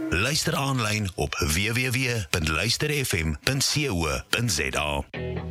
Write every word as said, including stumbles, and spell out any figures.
Luister aanlyn op w w w punt luister f m punt co punt za.